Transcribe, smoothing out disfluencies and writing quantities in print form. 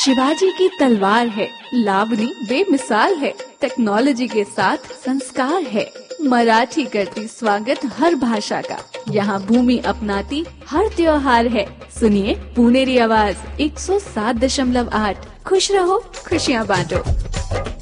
शिवाजी की तलवार है, लावनी बेमिसाल है, टेक्नोलॉजी के साथ संस्कार है। मराठी करती स्वागत हर भाषा का, यहाँ भूमि अपनाती हर त्योहार है। सुनिए पुनेरी आवाज 107.8। खुश रहो, खुशियाँ बांटो।